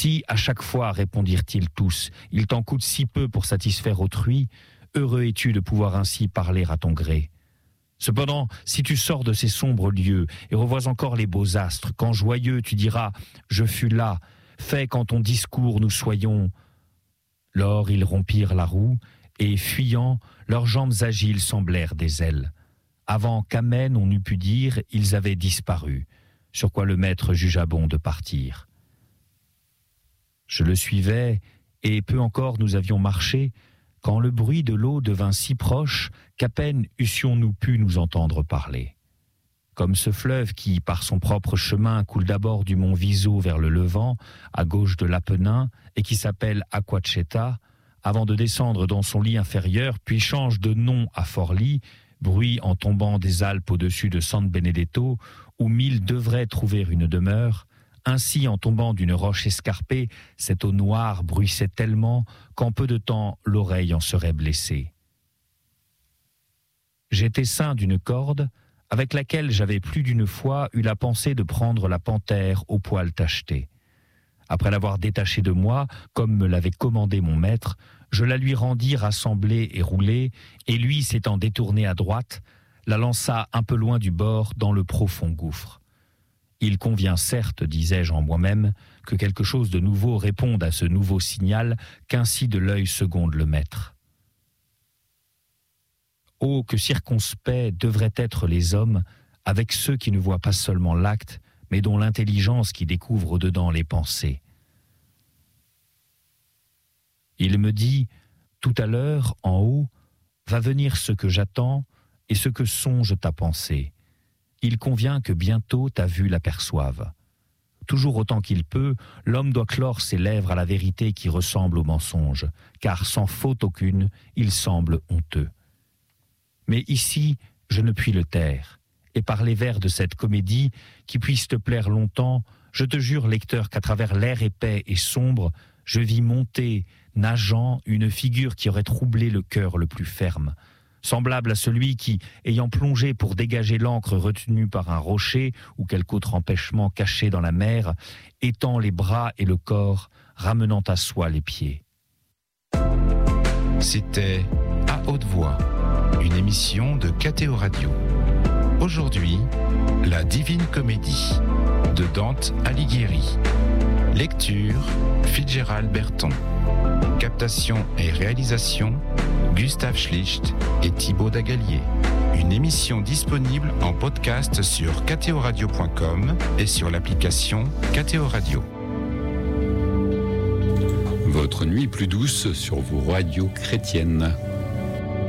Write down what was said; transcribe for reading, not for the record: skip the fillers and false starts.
Si, à chaque fois, répondirent-ils tous, il t'en coûte si peu pour satisfaire autrui, heureux es-tu de pouvoir ainsi parler à ton gré. Cependant, si tu sors de ces sombres lieux et revois encore les beaux astres, quand joyeux tu diras « Je fus là », fais qu'en ton discours nous soyons. Lors ils rompirent la roue, et fuyant, leurs jambes agiles semblèrent des ailes. Avant qu'Amen on eût pu dire, ils avaient disparu, sur quoi le maître jugea bon de partir. Je le suivais, et peu encore nous avions marché, quand le bruit de l'eau devint si proche qu'à peine eussions-nous pu nous entendre parler. Comme ce fleuve qui, par son propre chemin, coule d'abord du mont Viso vers le Levant, à gauche de l'Apennin, et qui s'appelle Aquaceta, avant de descendre dans son lit inférieur, puis change de nom à Forlì, bruit en tombant des Alpes au-dessus de San Benedetto, où 1000 devraient trouver une demeure. Ainsi, en tombant d'une roche escarpée, cette eau noire bruissait tellement qu'en peu de temps, l'oreille en serait blessée. J'étais ceint d'une corde, avec laquelle j'avais plus d'une fois eu la pensée de prendre la panthère au poil tacheté. Après l'avoir détachée de moi, comme me l'avait commandé mon maître, je la lui rendis rassemblée et roulée, et lui, s'étant détourné à droite, la lança un peu loin du bord dans le profond gouffre. Il convient certes, disais-je en moi-même, que quelque chose de nouveau réponde à ce nouveau signal, qu'ainsi de l'œil seconde le maître. Oh, que circonspects devraient être les hommes avec ceux qui ne voient pas seulement l'acte, mais dont l'intelligence qui découvre au-dedans les pensées. Il me dit, tout à l'heure, en haut, va venir ce que j'attends et ce que songe ta pensée. Il convient que bientôt ta vue l'aperçoive. Toujours autant qu'il peut, l'homme doit clore ses lèvres à la vérité qui ressemble au mensonge, car sans faute aucune, il semble honteux. Mais ici, je ne puis le taire, et par les vers de cette comédie, qui puisse te plaire longtemps, je te jure, lecteur, qu'à travers l'air épais et sombre, je vis monter, nageant, une figure qui aurait troublé le cœur le plus ferme, semblable à celui qui, ayant plongé pour dégager l'encre retenue par un rocher ou quelque autre empêchement caché dans la mer, étend les bras et le corps, ramenant à soi les pieds. C'était À haute voix, une émission de KTO Radio. Aujourd'hui, La Divine Comédie de Dante Alighieri. Lecture, Fitzgerald Berton. Captation et réalisation, Gustave Schlicht et Thibaut Dagalier. Une émission disponible en podcast sur ktoradio.com et sur l'application KTO Radio. Votre nuit plus douce sur vos radios chrétiennes.